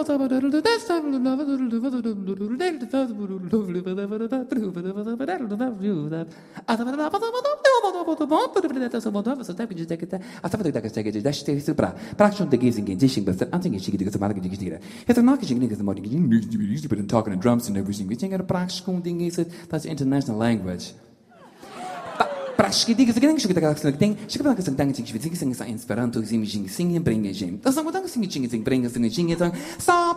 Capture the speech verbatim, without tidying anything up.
talking and drums and everything. We think a practical thing is it that's international language. Prashki diga segeng shukita ka sing ding shikpa ka sing dang ching shwi sing sing sa Esperanto sing sing sing bringe jim. Da sang dang sing ching sing bringe sing ching sa